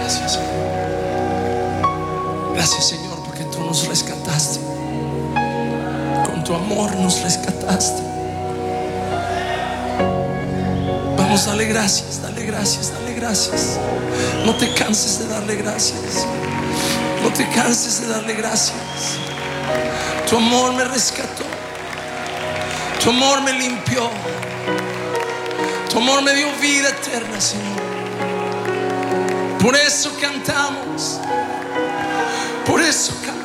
Gracias, Señor. Gracias, Señor, porque tú nos rescataste. Con tu amor nos rescataste. Vamos, dale gracias, dale gracias, dale gracias. No te canses de darle gracias. No te canses de darle gracias. Tu amor me rescató. Tu amor me limpió. Tu amor me dio vida eterna, Señor. Por eso cantamos. Por eso cantamos.